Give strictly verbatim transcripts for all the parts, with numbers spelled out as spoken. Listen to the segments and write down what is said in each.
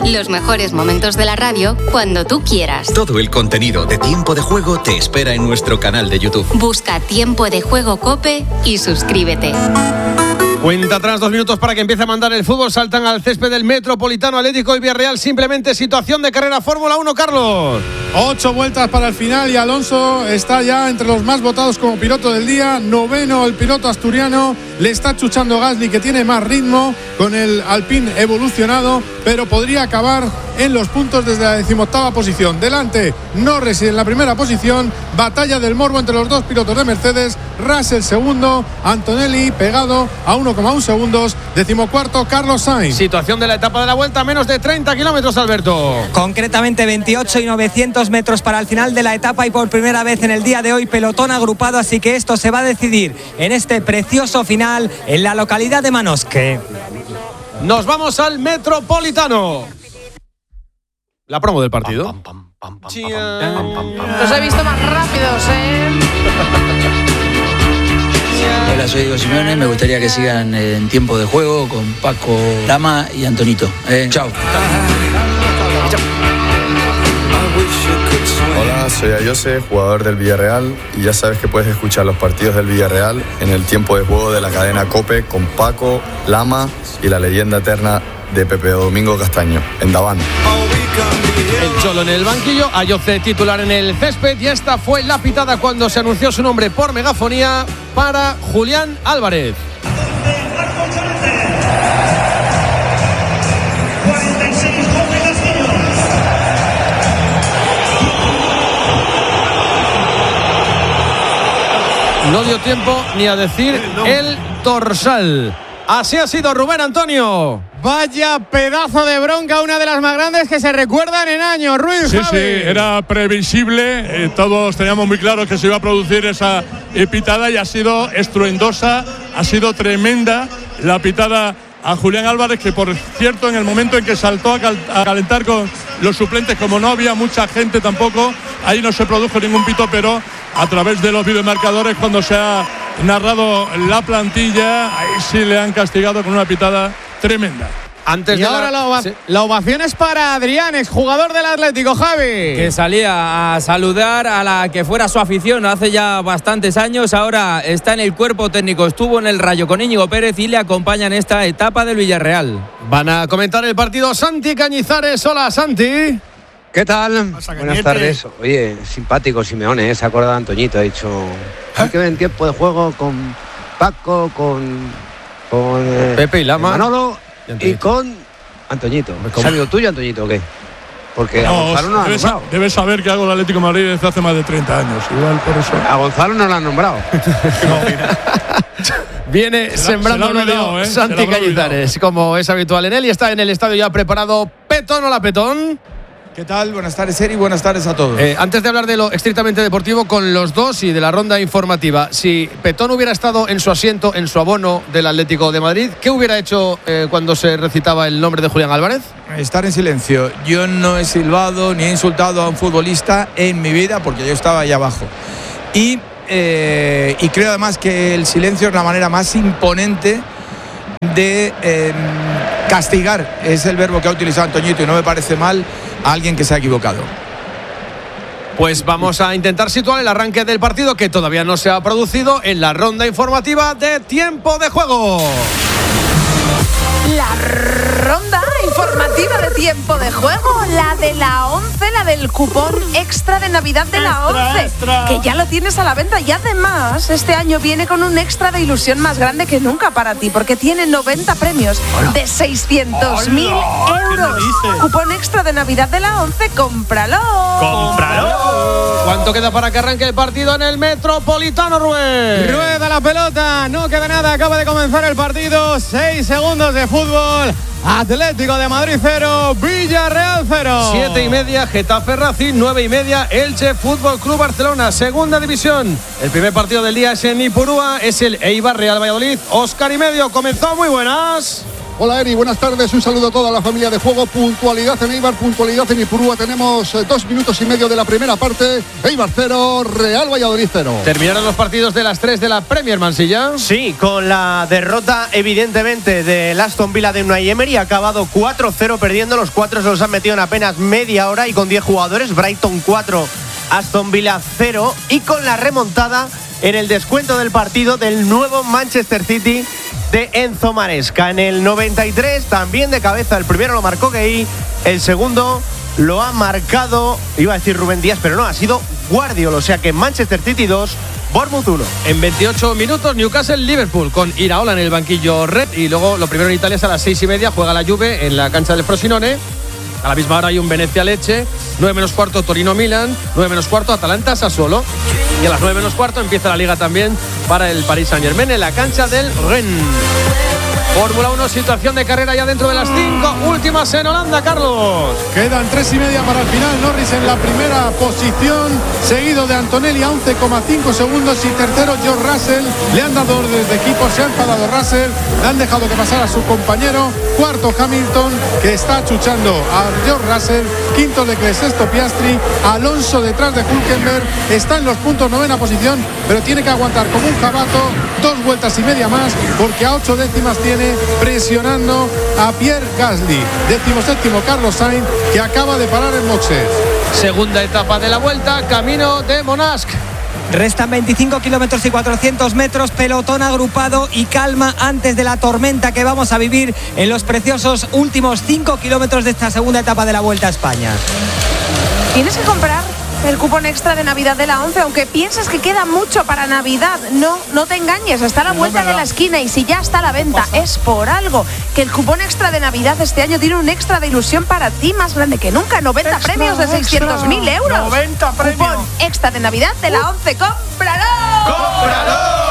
Los mejores momentos de la radio cuando tú quieras. Todo el contenido de Tiempo de Juego te espera en nuestro canal de YouTube. Busca Tiempo de Juego COPE y suscríbete. Cuenta atrás, dos minutos para que empiece a mandar el fútbol. Saltan al césped del Metropolitano, Atlético y Villarreal. Simplemente situación de carrera Fórmula uno, Carlos. Ocho vueltas para el final y Alonso está ya entre los más votados como piloto del día. Noveno el piloto asturiano. Le está chuchando Gasly, que tiene más ritmo con el Alpine evolucionado, pero podría acabar en los puntos desde la decimoctava posición. Delante Norris en la primera posición. Batalla del morbo entre los dos pilotos de Mercedes. Russell segundo, Antonelli pegado a uno coma uno segundos. Decimocuarto Carlos Sainz. Situación de la etapa de la vuelta, menos de treinta kilómetros, Alberto. Concretamente veintiocho y novecientos metros para el final de la etapa, y por primera vez en el día de hoy pelotón agrupado, así que esto se va a decidir en este precioso final en la localidad de Manosque. Nos vamos al Metropolitano. La promo del partido. Los he visto más rápidos, ¿eh? Hola, soy Diego Simeone. Me gustaría que sigan en Tiempo de Juego con Paco, Lama y Antonito. Eh, chao. Hola, soy Ayose, jugador del Villarreal, y ya sabes que puedes escuchar los partidos del Villarreal en el Tiempo de Juego de la cadena COPE con Paco, Lama y la leyenda eterna de Pepe Domingo Castaño, en Daván. El Cholo en el banquillo, Ayose titular en el césped, y esta fue la pitada cuando se anunció su nombre por megafonía para Julián Álvarez. No dio tiempo ni a decir el dorsal. Así ha sido, Rubén Antonio. Vaya pedazo de bronca, una de las más grandes que se recuerdan en años, Ruiz. Sí, Javi. sí, era previsible. Eh, todos teníamos muy claro que se iba a producir esa eh, pitada, y ha sido estruendosa, ha sido tremenda la pitada a Julián Álvarez, que por cierto en el momento en que saltó a, cal- a calentar con los suplentes, como no había mucha gente tampoco, ahí no se produjo ningún pito, pero a través de los videomarcadores, cuando se ha narrado la plantilla, ahí sí le han castigado con una pitada tremenda. Antes y de ahora la, la, ova- sí. la ovación es para Adrián, exjugador del Atlético, Javi. Que salía a saludar a la que fuera su afición hace ya bastantes años. Ahora está en el cuerpo técnico, estuvo en el Rayo con Íñigo Pérez y le acompaña en esta etapa del Villarreal. Van a comentar el partido Santi Cañizares. Hola, Santi. ¿Qué tal? Buenas tardes. Oye, simpático Simeone, ¿eh? Se acuerda de Antoñito, ha dicho, hay que ver en Tiempo de Juego con Paco, con, con eh, Pepe y Lama. Manolo y, y con Antoñito. ¿Es amigo tuyo, Antoñito, o qué? Porque a No, Gonzalo no lo han debes, nombrado. debes saber que hago el Atlético de Madrid desde hace más de treinta años, igual por eso. A Gonzalo no lo han nombrado. Viene Se la- sembrando se la un habrá odio olvidado, ¿eh? Santi Se la habrá Cañizares, como es habitual en él, y está en el estadio ya preparado. Petón, hola Petón. ¿Qué tal? Buenas tardes, Eri, buenas tardes a todos. Eh, antes de hablar de lo estrictamente deportivo con los dos y de la ronda informativa, si Petón hubiera estado en su asiento, en su abono del Atlético de Madrid, ¿qué hubiera hecho eh, cuando se recitaba el nombre de Julián Álvarez? Estar en silencio. Yo no he silbado ni he insultado a un futbolista en mi vida porque yo estaba ahí abajo. Y, eh, y creo además que el silencio es la manera más imponente de eh, castigar. Es el verbo que ha utilizado Antoñito y no me parece mal a alguien que se ha equivocado. Pues vamos a intentar situar el arranque del partido, que todavía no se ha producido, en la ronda informativa de Tiempo de Juego. La ronda informativa de Tiempo de Juego, la de la once, la del cupón extra de Navidad de la once, extra. Que ya lo tienes a la venta, y además este año viene con un extra de ilusión más grande que nunca para ti, porque tiene noventa premios Hola. de seiscientos mil euros. Cupón extra de Navidad de la once, cómpralo. ¡Cómpralo! ¿Cuánto queda para que arranque el partido en el Metropolitano, Rubén? Rueda la pelota, no queda nada, acaba de comenzar el partido, seis segundos de fútbol. Atlético de Madrid cero, Villarreal cero. Siete y media, Getafe Racing. Nueve y media, Elche Fútbol Club Barcelona. Segunda división. El primer partido del día es en Ipurúa. Es el Eibar Real Valladolid. Oscar y medio. Comenzó, muy buenas. Hola Eri, buenas tardes, un saludo a toda la familia de juego. Puntualidad en Eibar, puntualidad en Ipurúa. Tenemos eh, dos minutos y medio de la primera parte. Eibar cero, Real Valladolid cero. Terminaron los partidos de las tres de la Premier, Mansilla. Sí, con la derrota evidentemente del Aston Villa de Unai Emery. Ha acabado cuatro cero perdiendo, los cuatro se los han metido en apenas media hora y con diez jugadores. Brighton cuatro, Aston Villa cero, y con la remontada en el descuento del partido del nuevo Manchester City de Enzo Maresca. En el noventa y tres, también de cabeza, el primero lo marcó Gueye, el segundo lo ha marcado, iba a decir Rubén Díaz, pero no, ha sido Guardiola. O sea que Manchester City dos, Bournemouth uno. En veintiocho minutos, Newcastle-Liverpool, con Iraola en el banquillo red. Y luego lo primero en Italia es a las seis y media, juega la Juve en la cancha del Frosinone. A la misma hora hay un Venecia-Lecce, nueve menos cuarto Torino-Milan, nueve menos cuarto Atalanta-Sassuolo. Y a las nueve menos cuarto empieza la Liga también para el Paris Saint-Germain en la cancha del Rennes. Fórmula uno, situación de carrera ya dentro de las cinco últimas en Holanda, Carlos. Quedan tres y media para el final. Norris en la primera posición, seguido de Antonelli a once coma cinco segundos y tercero George Russell. Le han dado órdenes de equipo, se ha enfadado Russell, le han dejado que pasara a su compañero. Cuarto Hamilton, que está achuchando a George Russell. Quinto Leclerc, sexto Piastri. Alonso detrás de Hülkenberg, está en los puntos, novena posición, pero tiene que aguantar como un jabato dos vueltas y media más, porque a ocho décimas tiene presionando a Pierre Gasly. Décimo séptimo Carlos Sainz, que acaba de parar en boxes. Segunda etapa de la vuelta, camino de Monasc. Restan veinticinco kilómetros y cuatrocientos metros, pelotón agrupado y calma antes de la tormenta que vamos a vivir en los preciosos últimos cinco kilómetros de esta segunda etapa de la Vuelta a España. Tienes que comprar el cupón extra de Navidad de la once, aunque pienses que queda mucho para Navidad. No, no te engañes, está a la vuelta de la esquina, y si ya está a la venta es por algo. Que el cupón extra de Navidad este año tiene un extra de ilusión para ti más grande que nunca. noventa extra, premios de seiscientos mil euros. noventa premios. Cupón extra de Navidad de la once. ¡Cómpralo! ¡Cómpralo!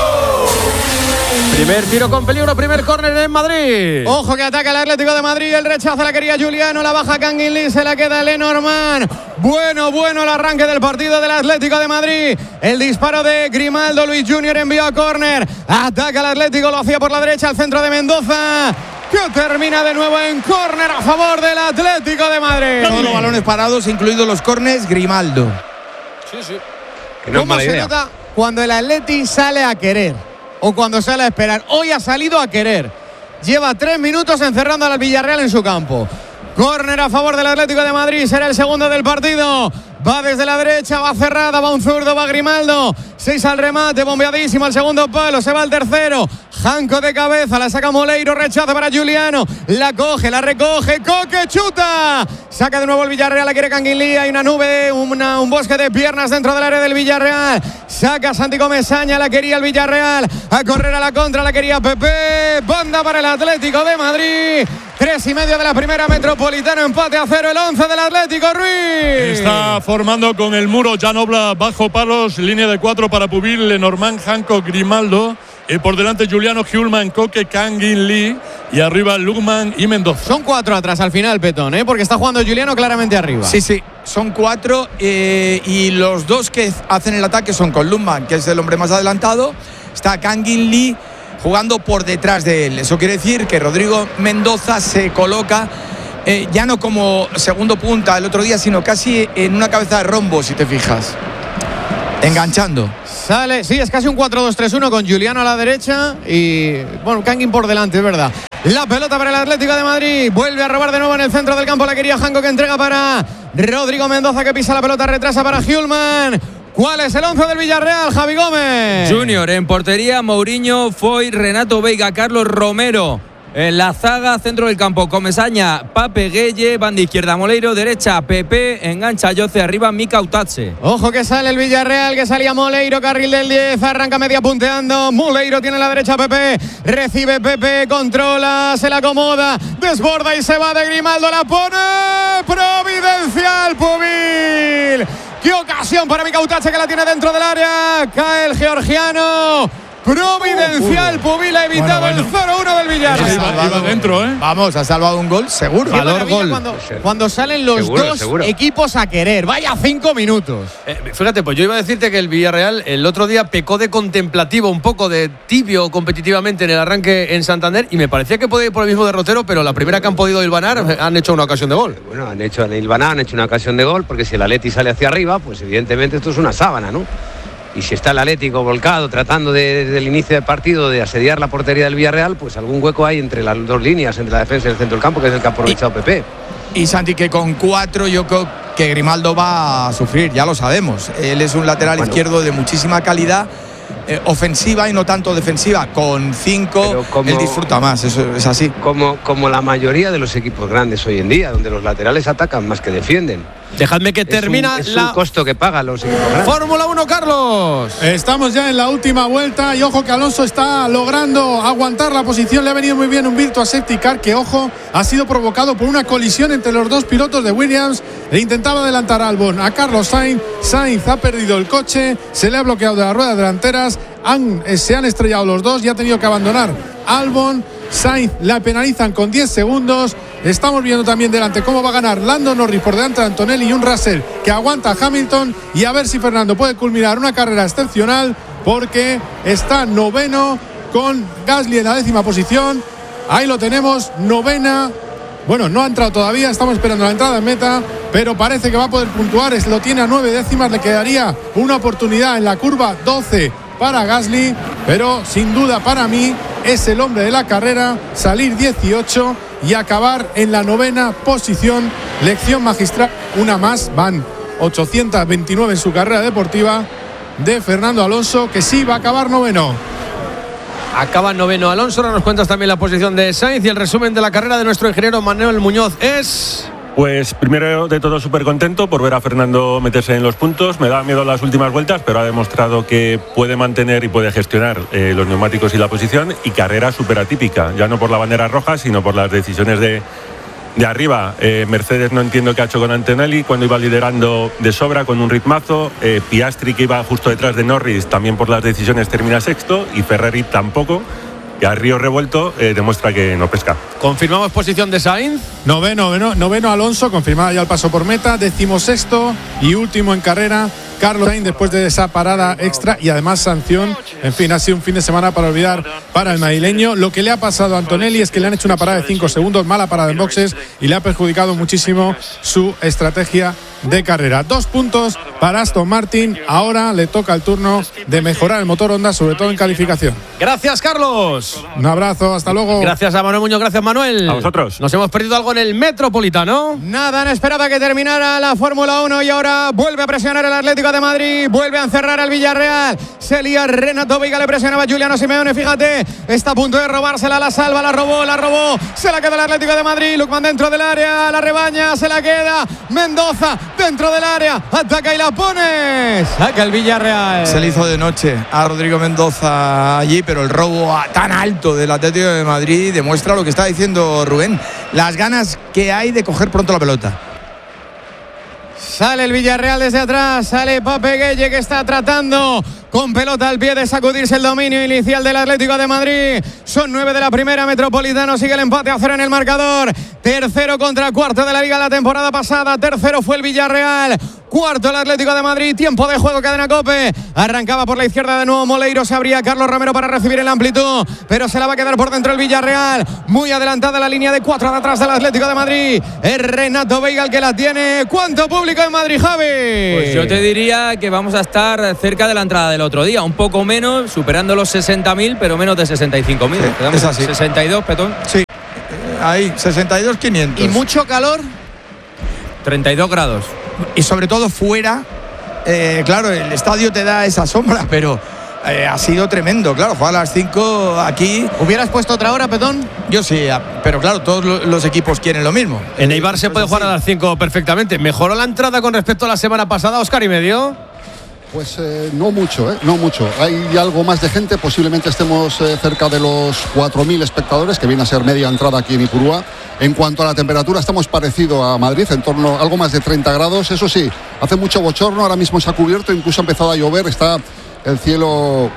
Primer tiro con peligro, primer córner en Madrid. Ojo que ataca el Atlético de Madrid, el rechazo la quería Juliano, la baja Kangin Lee, se la queda Lenormand. Bueno, bueno el arranque del partido del Atlético de Madrid. El disparo de Grimaldo, Luis Junior envió a córner. Ataca el Atlético, lo hacía por la derecha al centro de Mendoza, que termina de nuevo en córner a favor del Atlético de Madrid. Todos los balones parados, incluidos los córners, Grimaldo. Sí, sí. Que no es mala idea. ¿Cómo se nota cuando el Atleti sale a querer? O cuando sale a esperar. Hoy ha salido a querer. Lleva tres minutos encerrando al Villarreal en su campo. Córner a favor del Atlético de Madrid. Será el segundo del partido. Va desde la derecha, va cerrada, va un zurdo, va Grimaldo. Seis al remate, bombeadísimo al segundo palo. Se va al tercero. Janco de cabeza, la saca Moleiro, rechaza para Juliano. La coge, la recoge, Coque, chuta. Saca de nuevo el Villarreal, la quiere Canguilí. Hay una nube, una, un bosque de piernas dentro del área del Villarreal. Saca Santi Comesaña, la quería el Villarreal. A correr a la contra, la quería Pepe. Banda para el Atlético de Madrid. Tres y medio de la primera Metropolitana, empate a cero el once del Atlético, Ruiz. Está formando con el muro Janobla bajo palos, línea de cuatro para Pubil, Lenormand, Janco, Grimaldo. Y por delante Juliano, Hjulman, Coque, Kangin Lee. Y arriba Lugman y Mendoza. Son cuatro atrás al final, Petón, ¿eh? Porque está jugando Juliano claramente arriba. Sí, sí, son cuatro. Eh, y los dos que hacen el ataque son con Lugman, que es el hombre más adelantado. Está Kangin Lee jugando por detrás de él. Eso quiere decir que Rodrigo Mendoza se coloca eh, ya no como segundo punta el otro día, sino casi en una cabeza de rombo, si te fijas. Enganchando. Sale, sí, es casi un cuatro dos tres uno con Juliano a la derecha y, bueno, Kangin por delante, es verdad. La pelota para el Atlético de Madrid. Vuelve a robar de nuevo en el centro del campo. La quería Janco, que entrega para Rodrigo Mendoza, que pisa la pelota, retrasa para Hjulman. ¿Cuál es el once del Villarreal, Javi Gómez? Junior en portería, Mourinho, Foy, Renato Veiga, Carlos Romero. En la zaga, centro del campo, Comesaña, Pape Gueye, banda izquierda Moleiro, derecha Pepe, engancha Yoce, arriba Mika Utache. Ojo que sale el Villarreal, que salía Moleiro, carril del diez, arranca media punteando, Moleiro tiene la derecha Pepe, recibe Pepe, controla, se la acomoda, desborda y se va de Grimaldo, la pone providencial Pubil. ¡Qué ocasión para Mika Utache, que la tiene dentro del área! Cae el georgiano. providencial. Pubil ha evitado bueno, bueno. el cero uno del Villarreal. Iba, iba dentro, ¿eh? Vamos, ha salvado un gol seguro. Valor gol. Cuando, cuando salen los seguro, dos seguro. equipos a querer. Vaya cinco minutos. Eh, fíjate, pues yo iba a decirte que el Villarreal el otro día pecó de contemplativo, un poco de tibio competitivamente en el arranque en Santander, y me parecía que podía ir por el mismo derrotero, pero la primera que han podido hilvanar han hecho una ocasión de gol. Bueno, han hecho han hilvanar, han hecho una ocasión de gol, porque si el Atleti sale hacia arriba, pues evidentemente esto es una sábana, ¿no? Y si está el Atlético volcado tratando de, desde el inicio del partido de asediar la portería del Villarreal, pues algún hueco hay entre las dos líneas, entre la defensa y el centro del campo, que es el que ha aprovechado y, Pepe. Y Santi, que con cuatro yo creo que Grimaldo va a sufrir, ya lo sabemos. Él es un lateral bueno. izquierdo de muchísima calidad, eh, ofensiva y no tanto defensiva. Con cinco como, él disfruta más, eso es así. Como, como la mayoría de los equipos grandes hoy en día, donde los laterales atacan más que defienden. Dejadme que termina es un, es la un costo que pagan los equipos grandes. Fórmula uno, Carlos. Estamos ya en la última vuelta y ojo que Alonso está logrando aguantar la posición. Le ha venido muy bien un Virtua Safety Car que, ojo, ha sido provocado por una colisión entre los dos pilotos de Williams. Le intentaba adelantar a Albon a Carlos Sainz. Sainz ha perdido el coche, se le ha bloqueado de las ruedas delanteras. Han, eh, se han estrellado los dos y ha tenido que abandonar Albon. Sainz la penalizan con diez segundos. Estamos viendo también delante cómo va a ganar Lando Norris por delante de Antonelli y un Russell que aguanta a Hamilton, y a ver si Fernando puede culminar una carrera excepcional, porque está noveno con Gasly en la décima posición. Ahí lo tenemos, novena. Bueno, no ha entrado todavía, estamos esperando la entrada en meta, pero parece que va a poder puntuar. Lo tiene a nueve décimas, le quedaría una oportunidad en la curva doce para Gasly, pero sin duda para mí es el hombre de la carrera, salir dieciocho y acabar en la novena posición. Lección magistral, una más, van ochocientos veintinueve en su carrera deportiva de Fernando Alonso, que sí va a acabar noveno. Acaba noveno Alonso. Ahora nos cuentas también la posición de Sainz y el resumen de la carrera de nuestro ingeniero Manuel Muñoz es... Pues primero de todo súper contento por ver a Fernando meterse en los puntos. Me daba miedo las últimas vueltas, pero ha demostrado que puede mantener y puede gestionar eh, los neumáticos y la posición, y carrera súper atípica, ya no por la bandera roja, sino por las decisiones de, de arriba. Eh, Mercedes no entiendo qué ha hecho con Antonelli cuando iba liderando de sobra con un ritmazo. Eh, Piastri, que iba justo detrás de Norris, también por las decisiones termina sexto, y Ferrari tampoco. Y a río revuelto eh, demuestra que no pesca. Confirmamos posición de Sainz. Noveno, noveno, noveno Alonso, confirmada ya el paso por meta. Decimosexto y último en carrera Carlos Sainz, después de esa parada extra y además sanción. En fin, ha sido un fin de semana para olvidar para el madrileño. Lo que le ha pasado a Antonelli es que le han hecho una parada de cinco segundos, mala parada en boxes, y le ha perjudicado muchísimo su estrategia de carrera. Dos puntos para Aston Martin. Ahora le toca el turno de mejorar el motor Honda, sobre todo en calificación. Gracias, Carlos. Un abrazo, hasta luego. Gracias a Manuel Muñoz, gracias, Manuel. A vosotros. Nos hemos perdido algo en el Metropolitano. Nada, han esperado a que terminara la Fórmula uno y ahora vuelve a presionar el Atlético de Madrid, vuelve a encerrar al Villarreal. Se lía Renato Veiga, le presionaba a Juliano Simeone, fíjate, está a punto de robársela, la salva, la robó, la robó, se la queda el Atlético de Madrid. Lukman dentro del área, la rebaña, se la queda Mendoza dentro del área, ataca y la pone, saca el Villarreal. Se le hizo de noche a Rodrigo Mendoza allí, pero el robo a tan alto del Atlético de Madrid demuestra lo que está diciendo Rubén, las ganas que hay de coger pronto la pelota. Sale el Villarreal desde atrás, sale Pape Gueye, que está tratando con pelota al pie de sacudirse el dominio inicial del Atlético de Madrid. Son nueve de la primera, Metropolitano sigue el empate a cero en el marcador. Tercero contra cuarto de la Liga la temporada pasada. Tercero fue el Villarreal, cuarto el Atlético de Madrid. Tiempo de juego, cadena COPE. Arrancaba por la izquierda de nuevo Moleiro, se abría Carlos Romero para recibir en amplitud, pero se la va a quedar por dentro el Villarreal. Muy adelantada la línea de cuatro de atrás del Atlético de Madrid. Es Renato Veiga el que la tiene. ¿Cuánto público en Madrid, Javi? Pues yo te diría que vamos a estar cerca de la entrada del otro día, un poco menos, superando los sesenta mil, pero menos de sesenta y cinco mil. Sí, es así. sesenta y dos, Petón. Sí, ahí, sesenta y dos quinientos. ¿Y mucho calor? treinta y dos grados. Y sobre todo fuera, eh, claro, el estadio te da esa sombra, pero eh, ha sido tremendo. Claro, fue a las cinco aquí. ¿Hubieras puesto otra hora, Petón? Yo sí, pero claro, todos los equipos quieren lo mismo. En Eibar se puede jugar a las cinco perfectamente. ¿Mejoró la entrada con respecto a la semana pasada, Óscar y medio? Pues eh, no mucho, eh, no mucho. Hay algo más de gente, posiblemente estemos eh, cerca de los cuatro mil espectadores, que viene a ser media entrada aquí en Ipurúa. En cuanto a la temperatura, estamos parecido a Madrid, en torno a algo más de treinta grados. Eso sí, hace mucho bochorno, ahora mismo se ha cubierto, incluso ha empezado a llover, está el cielo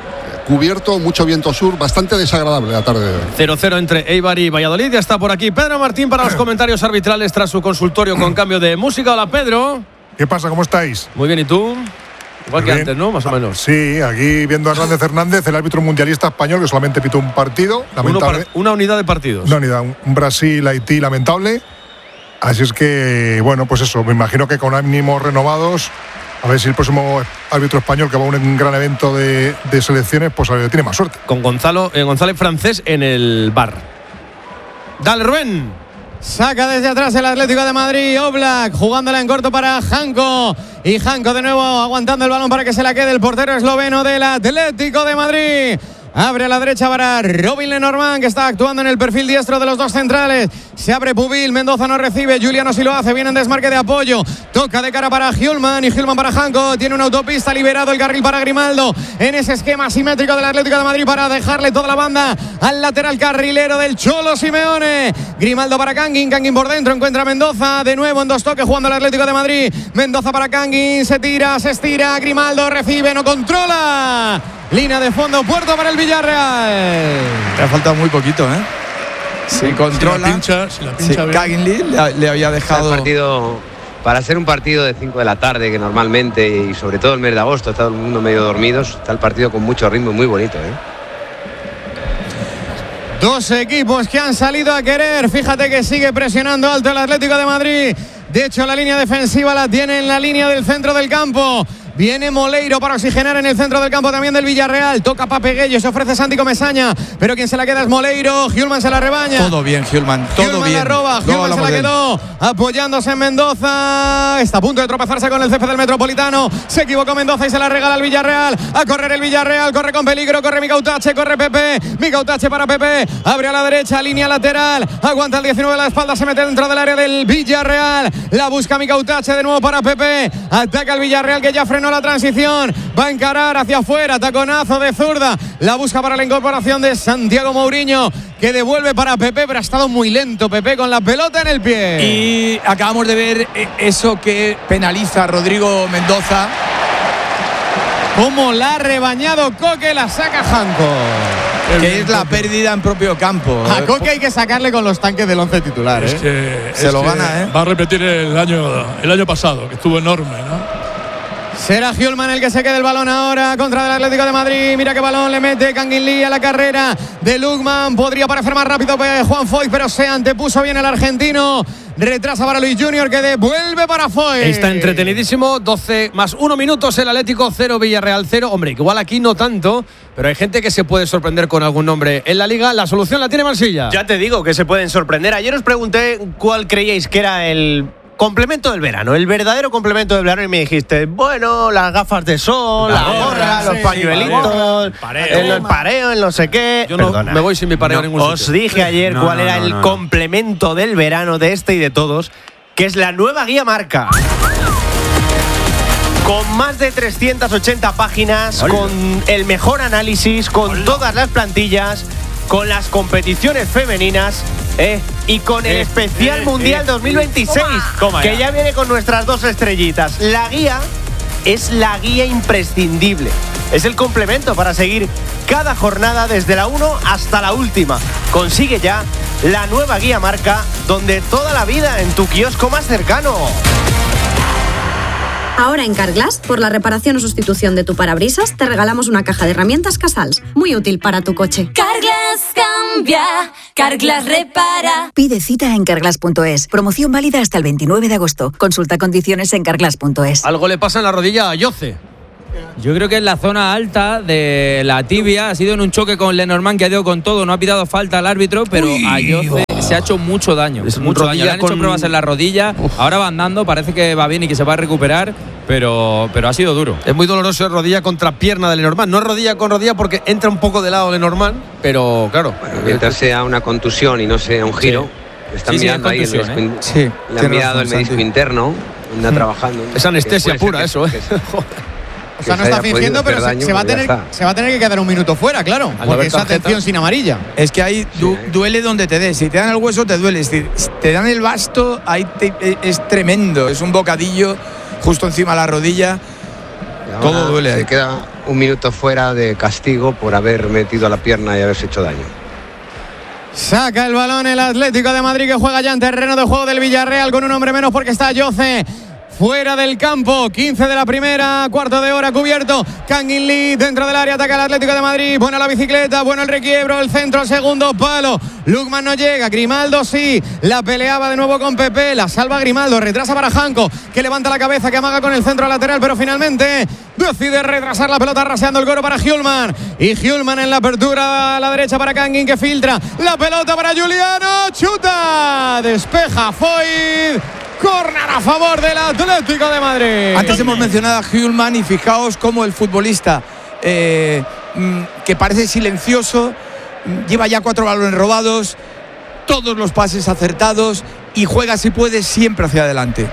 cubierto, mucho viento sur, bastante desagradable la tarde de hoy. cero cero entre Eibar y Valladolid. Ya está por aquí Pedro Martín para los comentarios arbitrales tras su consultorio con cambio de música. Hola, Pedro. ¿Qué pasa? ¿Cómo estáis? Muy bien, ¿y tú? Igual que Bien. antes, ¿no? Más o menos. Sí, aquí viendo a Hernández Hernández, el árbitro mundialista español que solamente pitó un partido. Uno par- una unidad de partidos. Una unidad, un Brasil-Haití lamentable. Así es que, bueno, pues eso, me imagino que con ánimos renovados, a ver si el próximo árbitro español que va a un gran evento de, de selecciones, pues eh, tiene más suerte. Con Gonzalo, eh, González Francés en el bar. Dale, Rubén. Saca desde atrás el Atlético de Madrid. Oblak jugándola en corto para Janko. Y Janko de nuevo aguantando el balón para que se la quede el portero esloveno del Atlético de Madrid. Abre a la derecha para Robin Lenormand, que está actuando en el perfil diestro de los dos centrales. Se abre Pubil, Mendoza no recibe, Juliano sí lo hace, viene en desmarque de apoyo. Toca de cara para Hjulman y Hjulman para Janko. Tiene una autopista, liberado el carril para Grimaldo. En ese esquema simétrico del Atlético de Madrid para dejarle toda la banda al lateral carrilero del Cholo Simeone. Grimaldo para Kangin, Kangin por dentro, encuentra a Mendoza. De nuevo en dos toques jugando el Atlético de Madrid. Mendoza para Kangin, se tira, se estira. Grimaldo recibe, no controla. Línea de fondo, puerto para el Villarreal. Le ha faltado muy poquito, ¿eh? Se controla. Si la pincha, si la pincha Sí, bien. Kaginli le, le había dejado. El partido, para ser un partido de cinco de la tarde, que normalmente, y sobre todo el mes de agosto, está todo el mundo medio dormidos, está el partido con mucho ritmo y muy bonito, ¿eh? Dos equipos que han salido a querer. Fíjate que sigue presionando alto el Atlético de Madrid. De hecho, la línea defensiva la tiene en la línea del centro del campo. Viene Moleiro para oxigenar en el centro del campo también del Villarreal. Toca Pape Gueye, se ofrece Santi Comesaña, pero quien se la queda es Moleiro. Hjulman se la rebaña. Todo bien, Hjulman, todo Hjulman bien. la roba, Luego Hjulman se hablamos la de él. quedó apoyándose en Mendoza. Está a punto de tropezarse con el césped del Metropolitano. Se equivocó Mendoza y se la regala al Villarreal. A correr el Villarreal, corre con peligro, corre Micautache, corre Pepe. Micautache para Pepe, abre a la derecha, línea lateral. Aguanta el diecinueve a la espalda, se mete dentro del área del Villarreal. La busca Micautache de nuevo para Pepe. Ataca el Villarreal que ya frenó la transición. Va a encarar hacia afuera, taconazo de zurda. La busca para la incorporación de Santiago Mourinho, que devuelve para Pepe, pero ha estado muy lento Pepe con la pelota en el pie. Y acabamos de ver eh, eso que penaliza a Rodrigo Mendoza. Como la ha rebañado Coque, la saca Janko. Que es la pérdida en propio campo. A Coque hay que sacarle con los tanques del once titular. Es ¿eh? que, Se es lo que gana, ¿eh? Va a repetir el año, el año pasado, que estuvo enorme, ¿no? Será Hjulman el que se quede el balón ahora contra el Atlético de Madrid. Mira qué balón le mete Kangin a la carrera de Lukman. Podría parecer más rápido Juan Foyt, pero se antepuso bien el argentino. Retrasa para Luis Junior, que devuelve para Foyt. Está entretenidísimo. doce más uno minutos el Atlético, cero Villarreal cero. Hombre, igual aquí no tanto, pero hay gente que se puede sorprender con algún nombre en la liga. La solución la tiene Marsilla. Ya te digo que se pueden sorprender. Ayer os pregunté cuál creíais que era el complemento del verano, el verdadero complemento del verano, y me dijiste, bueno, las gafas de sol, la, la gorra, los pañuelitos, el pareo, el, el pareo, el no sé qué. Yo no Perdona, me voy sin mi pareo no, a ningún os sitio. dije ayer No, cuál no, era no, el no. complemento del verano de este y de todos, que es la nueva guía marca. Con más de trescientas ochenta páginas, Hola. con el mejor análisis, con Hola. todas las plantillas, con las competiciones femeninas, eh, y con el Eh, especial eh, Mundial eh, dos mil veintiséis, Toma que ya. ya viene con nuestras dos estrellitas. La guía es la guía imprescindible. Es el complemento para seguir cada jornada desde la uno hasta la última. Consigue ya la nueva guía marca, donde toda la vida en tu kiosco más cercano. Ahora en Carglass, por la reparación o sustitución de tu parabrisas, te regalamos una caja de herramientas Casals, muy útil para tu coche. Carglass cambia, Carglass repara. Pide cita en carglass punto es. Promoción válida hasta el veintinueve de agosto. Consulta condiciones en carglass punto es. Algo le pasa en la rodilla a Yoce. Yo creo que en la zona alta de la tibia ha sido en un choque con Lenormand, que ha ido con todo, no ha pitado falta al árbitro, pero Uy, a Yoce oh. se ha hecho mucho daño. Es mucho daño. Le han con... hecho pruebas en la rodilla, Uf. ahora va andando, parece que va bien y que se va a recuperar, pero, pero ha sido duro. Es muy doloroso rodilla contra pierna de Lenormand. No es rodilla con rodilla porque entra un poco de lado Lenormand, pero claro. Bueno, mientras sea una contusión y no sea un giro, sí. están sí, mirando sí, ahí el contusión, menisco, ¿eh? sí, le han mirado razón, el menisco Santi. interno, anda trabajando. Es anestesia pura que, eso, ¿eh? Que, o sea, no está fingiendo, pero se, se, va a tener, se va a tener que quedar un minuto fuera, claro. Al porque esa tarjeta. atención sin amarilla. Es que ahí du duele donde te des. Si te dan el hueso, te duele. Si te dan el basto, ahí te, es tremendo. Es un bocadillo justo encima de la rodilla. Todo duele ahí. Se queda un minuto fuera de castigo por haber metido la pierna y haberse hecho daño. Saca el balón el Atlético de Madrid, que juega ya en terreno de juego del Villarreal con un hombre menos porque está Yoce fuera del campo. quince de la primera, cuarto de hora cubierto. Kang In Lee dentro del área, ataca el Atlético de Madrid. Buena la bicicleta, bueno el requiebro, el centro al segundo palo. Lukman no llega, Grimaldo sí. La peleaba de nuevo con Pepe, la salva Grimaldo, retrasa para Janko, que levanta la cabeza, que amaga con el centro lateral, pero finalmente decide retrasar la pelota, raseando el coro para Hjulman. Y Hjulman en la apertura a la derecha para Kang In, que filtra. La pelota para Juliano, chuta, despeja Foyt. Córner a favor del Atlético de Madrid. Antes hemos mencionado a Hjulman y fijaos cómo el futbolista eh, que parece silencioso lleva ya cuatro balones robados, todos los pases acertados y juega si puede siempre hacia adelante.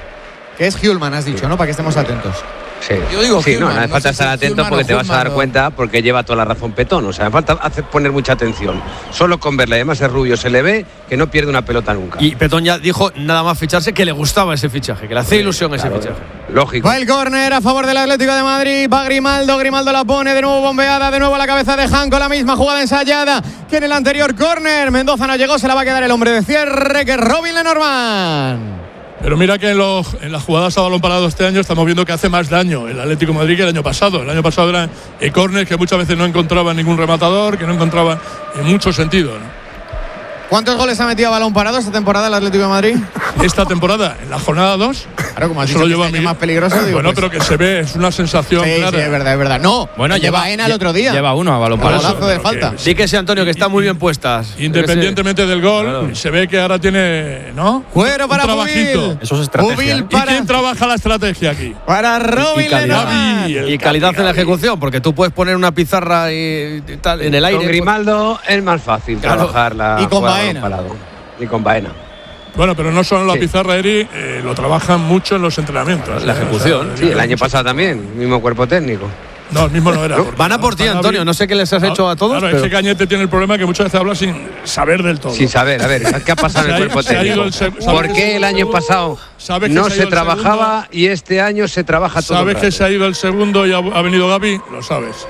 Que es Hjulman, has dicho, ¿no? Para que estemos atentos. Sí, Yo digo sí, Hjulman, no, no hace no falta sé si estar atento Hjulman porque o te vas a dar Hjulman o- cuenta porque lleva toda la razón Petón. O sea, me falta hacer, poner mucha atención. Solo con verle, además es rubio, se le ve que no pierde una pelota nunca. Y Petón ya dijo nada más ficharse que le gustaba ese fichaje, que le hacía ilusión ese claro, fichaje. Lógico. Va el córner a favor del Atlético de Madrid. Va Grimaldo, Grimaldo la pone de nuevo bombeada, de nuevo a la cabeza de Janko, la misma jugada ensayada que en el anterior córner. Mendoza no llegó, se la va a quedar el hombre de cierre, que es Robin Lenormand. Pero mira que en, los, en las jugadas a balón parado este año estamos viendo que hace más daño el Atlético de Madrid que el año pasado. El año pasado eran eh, córneres que muchas veces no encontraba ningún rematador, que no encontraba en muchos sentidos, ¿no? ¿Cuántos goles ha metido a balón parado esta temporada el Atlético de Madrid? Esta temporada, en la jornada dos, claro, como has eso dicho, lo lleva que este año más peligroso. Digo, bueno, pues, pero que se ve, es una sensación sí, clara. sí, es verdad, es verdad. No, Bueno, lleva lleva Ena el otro día. Lleva uno a balón Para parado. golazo de falta. Sí que sí, Antonio, que está muy bien puestas. Independientemente del gol, Claro. se ve que ahora tiene, ¿no? Cuero para un trabajito. Pubil. Eso es estrategia. Pubil ¿eh? ¿Y para, quién trabaja la estrategia aquí? para Robin Y calidad. Lenormand. Gavi, el Y calidad Gavi, en la Gavi. ejecución, porque tú puedes poner una pizarra y, y tal en el aire. Con Grimaldo es más fácil Claro. trabajar la Y con jugada de Baena. balón parado. Y con Baena. Bueno, pero no solo en la Sí. pizarra, Eri, eh, lo trabajan mucho en los entrenamientos. La ¿eh? ejecución. Sí, el año pasado también, mismo cuerpo técnico. No, el mismo no era. porque Van a por ti, Gavi- Antonio. No sé qué les has hecho a todos. Claro, pero- ese Cañete tiene el problema que muchas veces habla sin saber del todo. Sin saber, a ver, ¿qué ha pasado en el Se ha- cuerpo se ha ido técnico? el seg- ¿Por ¿sabes qué que- el año pasado ¿sabes que no se ha ido se el trabajaba y este año se trabaja todo el ¿Sabes que rato? se ha ido el segundo y ha, ha venido Gavi? Lo sabes.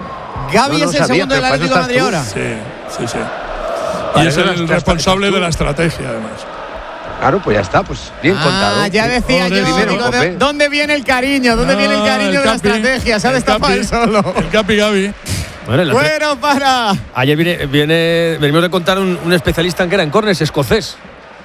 Gavi No, no es el sabía, segundo pero del para Atlético eso de Madrid ahora. estás Sí, sí, sí. Para Y es eso el las- responsable las- de la estrategia, además. Claro, pues ya está, pues bien Ah, contado. ya decía Joder, yo, primero, digo, ¿de- Cope. ¿dónde viene el cariño? ¿Dónde Ah, viene el cariño el de la Capi, estrategia? Se ha el destapado Capi, él solo. El Capi Gavi. Bueno, el Atle- Bueno, para. Ayer viene, viene, venimos de contar un, un especialista en que era en córners escocés.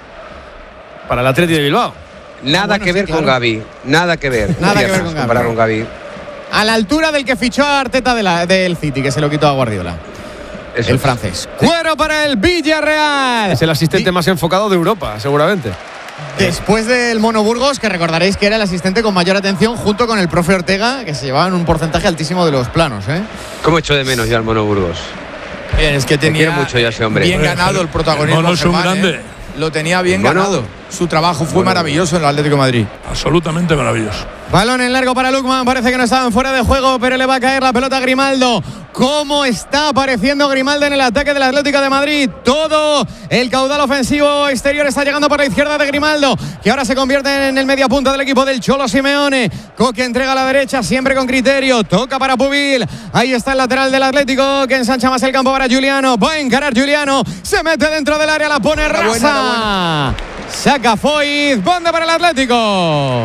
Para el Atleti de Bilbao. Nada bueno, que sí, ver claro. con Gavi. Nada que ver. Nada que ver Cierras con Gavi. comparar con Gavi. A la altura del que fichó a Arteta de la- del City, que se lo quitó a Guardiola. Eso el es. francés. Cuero para el Villarreal. Es el asistente más enfocado de Europa, seguramente. Después del Mono Burgos, que recordaréis que era el asistente con mayor atención junto con el profe Ortega, que se llevaban un porcentaje altísimo de los planos, ¿eh? ¿Cómo echo de menos yo al Mono Burgos? Bien, es que Te tenía quiero mucho yo a ese hombre. bien ganado el protagonismo. Mono es un Germán, grande. ¿eh? Lo tenía bien Bueno. ganado. Su trabajo fue Bueno. maravilloso en el Atlético de Madrid. Absolutamente maravilloso. Balón en largo para Lukman, parece que no estaban fuera de juego, pero le va a caer la pelota a Grimaldo. ¿Cómo está apareciendo Grimaldo en el ataque del Atlético de Madrid? Todo el caudal ofensivo exterior está llegando por la izquierda de Grimaldo, que ahora se convierte en el media punta del equipo del Cholo Simeone. Coque entrega a la derecha, siempre con criterio, toca para Pubil. Ahí está el lateral del Atlético, que ensancha más el campo para Juliano. Va a encarar Juliano, se mete dentro del área, la pone Era rasa. buena, era Saca Foyt, banda para el Atlético.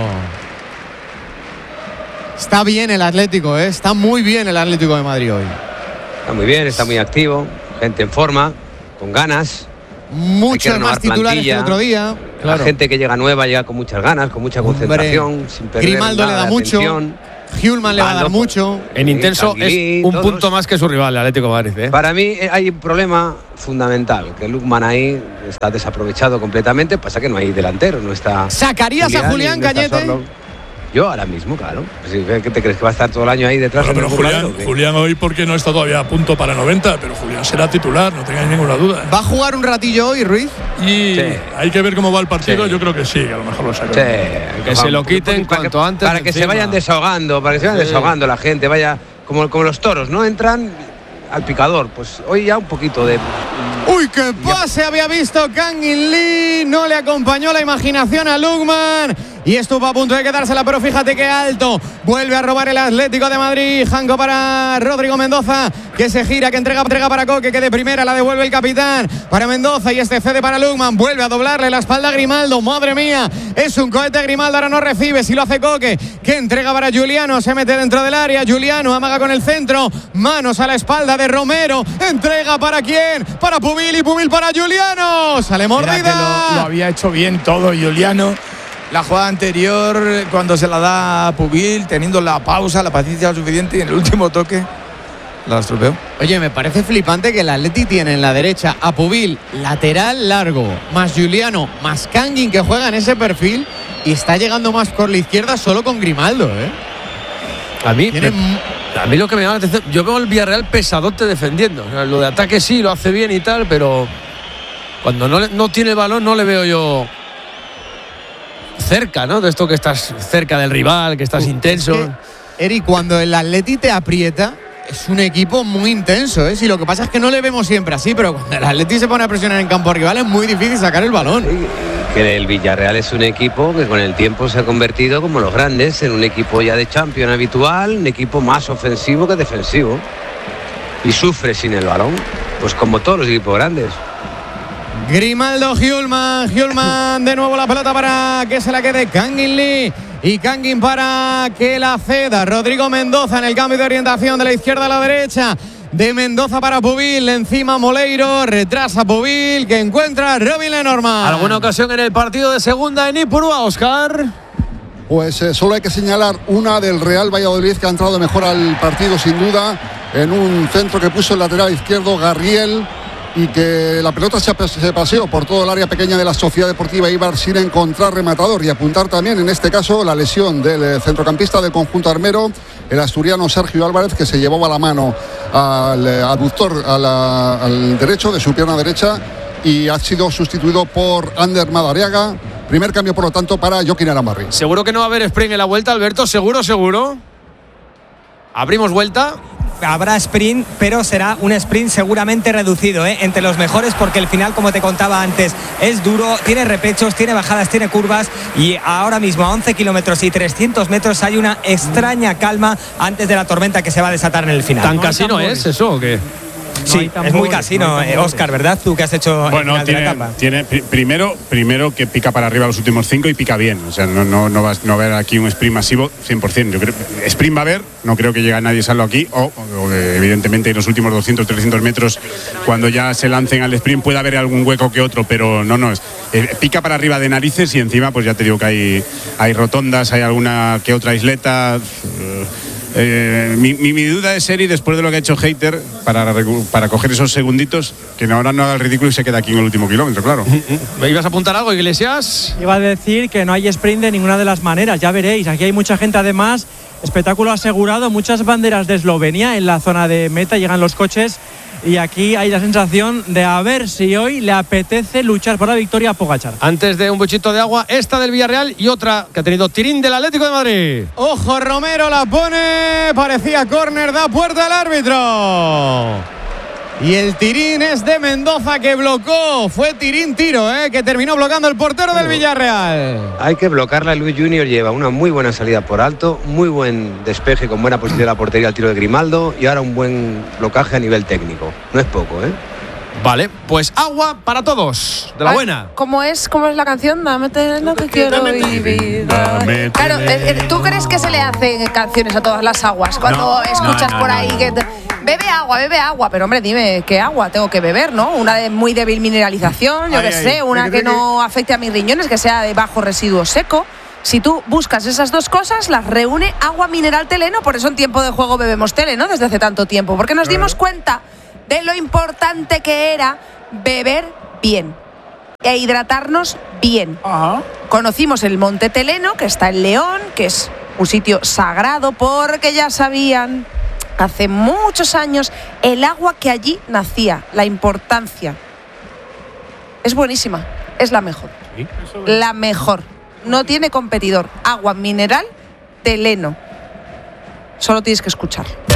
Está bien el Atlético, ¿eh? Está muy bien el Atlético de Madrid hoy. Está muy bien, está muy activo, gente en forma, con ganas. Muchos renovar más titulares que el plantilla. otro día. La gente que llega nueva llega con muchas ganas, con mucha Hombre, concentración, sin perder Grimaldo le nada da de mucho. atención. Hjulman le va a dar Baldo, mucho. En intenso Tanguy, es un todos. punto más que su rival, el Atlético de Madrid. ¿eh? Para mí eh, hay un problema fundamental, que Lukman ahí está desaprovechado completamente, pasa que no hay delantero, no está... ¿Sacarías a Julián y no está Cañete? Sorlo. Yo ahora mismo, claro. Pues, ¿qué te crees que va a estar todo el año ahí detrás? Bueno, en pero el Julián, jugador, o qué? Julián hoy porque no está todavía a punto para noventa, pero Julián será titular, no tengáis ninguna duda. ¿Va a jugar un ratillo hoy, Ruiz? Y Sí. hay que ver cómo va el partido, Sí. yo creo que sí, que a lo mejor lo saca. Sí, Que se lo quiten para cuanto que, antes Para de que se encima. vayan desahogando, para que se vayan Sí. desahogando la gente, vaya como, como los toros, ¿no? Entran al picador. Pues hoy ya un poquito de... ¡Uy, qué pase había visto Kang In Lee! No le acompañó la imaginación a Lukman. y estuvo a punto de quedársela, pero fíjate qué alto. Vuelve a robar el Atlético de Madrid. Janko para Rodrigo Mendoza, que se gira, que entrega, entrega para Coque, que de primera la devuelve el capitán para Mendoza y este cede para Lukman. Vuelve a doblarle la espalda a Grimaldo. Madre mía, es un cohete Grimaldo, ahora no recibe, si lo hace Coque, que entrega para Juliano, se mete dentro del área. Juliano amaga con el centro, manos a la espalda de Romero. Entrega para quién, para Pubil y Pubil para Juliano. Sale mordida. Lo, lo había hecho bien todo Juliano. La jugada anterior, cuando se la da a Pubil, teniendo la pausa, la paciencia suficiente, y en el último toque la estropeó. Oye, me parece flipante que el Atleti tiene en la derecha a Pubil, lateral largo, más Juliano, más Kangin, que juega en ese perfil, y está llegando más por la izquierda solo con Grimaldo, ¿eh? A mí, Tiene... me, a mí lo que me llama la atención, yo veo el Villarreal pesadote defendiendo. O sea, lo de ataque sí, lo hace bien y tal, pero cuando no, no tiene el balón no le veo yo cerca, ¿no? De esto que estás cerca del rival, que estás uh, intenso. Es que, Eri, cuando el Atleti te aprieta, es un equipo muy intenso, ¿eh? Si lo que pasa es que no le vemos siempre así, pero cuando el Atleti se pone a presionar en campo rival es muy difícil sacar el balón. Sí, que el Villarreal es un equipo que con el tiempo se ha convertido, como los grandes, en un equipo ya de Champions habitual, un equipo más ofensivo que defensivo. Y sufre sin el balón, pues como todos los equipos grandes. Grimaldo, Hjulman, Hjulman de nuevo la pelota para que se la quede Kangin Lee. Y Kangin para que la ceda Rodrigo Mendoza en el cambio de orientación de la izquierda a la derecha. De Mendoza para Pubil, encima Moleiro, retrasa Pubil, que encuentra a Robin Lenormand. ¿Alguna ocasión en el partido de segunda en Ipurúa, Óscar? Pues eh, solo hay que señalar una del Real Valladolid, que ha entrado mejor al partido sin duda, en un centro que puso el lateral izquierdo Garriel, y que la pelota se, se paseó por todo el área pequeña de la Sociedad Deportiva Eibar sin encontrar rematador, y apuntar también en este caso la lesión del centrocampista del conjunto armero, el asturiano Sergio Álvarez, que se llevaba la mano al aductor, a la, al derecho de su pierna derecha, y ha sido sustituido por Ander Madariaga. Primer cambio, por lo tanto, para Joaquín Arambarri. Seguro que no va a haber sprint en la vuelta, Alberto, seguro, seguro. Abrimos vuelta. Habrá sprint, pero será un sprint seguramente reducido, ¿eh? Entre los mejores, porque el final, como te contaba antes, es duro, tiene repechos, tiene bajadas, tiene curvas, y ahora mismo a once kilómetros y trescientos metros hay una extraña calma antes de la tormenta que se va a desatar en el final. ¿Tan casino es eso o qué? Sí, no es muy casino, eh, Óscar, ¿verdad? Tú que has hecho bueno, el final tiene, de la etapa. Tiene, primero, primero que pica para arriba los últimos cinco y pica bien. O sea, no, no, no, vas, no va a haber aquí un sprint masivo cien por ciento. Yo creo, sprint va a haber, no creo que llegue a nadie salvo aquí. O, o evidentemente en los últimos doscientos, trescientos metros, cuando ya se lancen al sprint, puede haber algún hueco que otro, pero no, no. Es, eh, pica para arriba de narices, y encima, pues ya te digo que hay, hay rotondas, hay alguna que otra isleta. Eh, Eh, mi, mi, mi duda es, Eri, después de lo que ha hecho Hater, para, para coger esos segunditos, que ahora no haga el ridículo y se queda aquí en el último kilómetro, claro. ¿Me ibas a apuntar algo, Iglesias? Iba a decir que no hay sprint de ninguna de las maneras, ya veréis. Aquí hay mucha gente, además, espectáculo asegurado, muchas banderas de Eslovenia en la zona de meta, llegan los coches. Y aquí hay la sensación de a ver si hoy le apetece luchar por la victoria a Pogačar. Antes de un buchito de agua, esta del Villarreal y otra que ha tenido tirín del Atlético de Madrid. Ojo, Romero la pone, parecía córner, da puerta al árbitro. Y el tirín es de Mendoza, que blocó. Fue tirín tiro, ¿eh? Que terminó bloqueando el portero del Villarreal. Hay que bloquearla. Luis Junior lleva una muy buena salida por alto, muy buen despeje con buena posición de la portería al tiro de Grimaldo, y ahora un buen blocaje a nivel técnico. No es poco, ¿eh? Vale, pues agua para todos, de la ah, buena. ¿Cómo es, cómo es la canción? Dame lo que quiero vivir. Dame claro, eh, ¿tú crees que se le hacen canciones a todas las aguas? Cuando no, escuchas no, no, por ahí no. que te, bebe agua, bebe agua, pero hombre, dime qué agua tengo que beber, ¿no? Una de muy débil mineralización, yo qué sé, una que no afecte a mis riñones, que sea de bajo residuo seco. Si tú buscas esas dos cosas, las reúne Agua Mineral Teleno. Por eso en Tiempo de Juego bebemos Teleno desde hace tanto tiempo, porque nos dimos cuenta de lo importante que era beber bien e hidratarnos bien. Ajá. Conocimos el Monte Teleno, que está en León, que es un sitio sagrado, porque ya sabían hace muchos años el agua que allí nacía, la importancia. Es buenísima, es la mejor. ¿Sí? La mejor. No tiene competidor. Agua Mineral Teleno. Solo tienes que escuchar.